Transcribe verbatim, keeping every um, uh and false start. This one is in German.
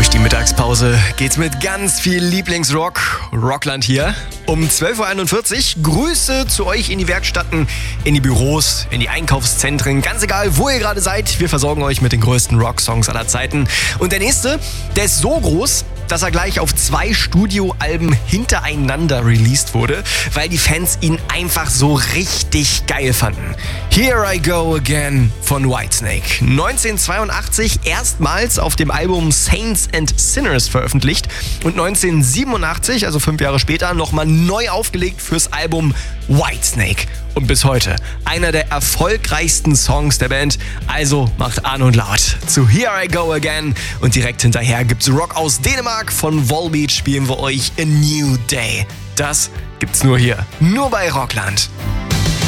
Durch die Mittagspause geht's mit ganz viel Lieblingsrock, Rockland hier. Um zwölf Uhr einundvierzig Grüße zu euch in die Werkstätten, in die Büros, in die Einkaufszentren. Ganz egal, wo ihr gerade seid, wir versorgen euch mit den größten Rocksongs aller Zeiten. Und der nächste, der ist so groß, dass er gleich auf zwei Studioalben hintereinander released wurde, weil die Fans ihn einfach so richtig geil fanden. Here I Go Again von Whitesnake. neunzehnhundertzweiundachtzig erstmals auf dem Album Saints and Sinners veröffentlicht und neunzehnhundertsiebenundachtzig, also fünf Jahre später, nochmal neu aufgelegt fürs Album Whitesnake. Und bis heute einer der erfolgreichsten Songs der Band. Also macht an und laut zu Here I Go Again. Und direkt hinterher gibt's Rock aus Dänemark. Von Volbeat spielen wir euch A New Day. Das gibt's nur hier, nur bei Rockland.